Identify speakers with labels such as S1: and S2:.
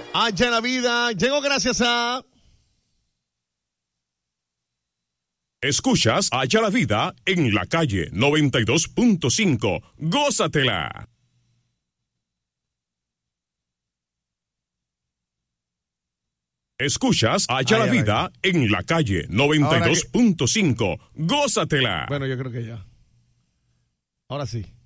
S1: Allá la vida llegó gracias a...
S2: Escuchas Allá la vida en la calle 92.5. Gózatela. Escuchas Allá la vida en la calle 92.5. Gózatela.
S1: Bueno, yo creo que ya. Ahora sí.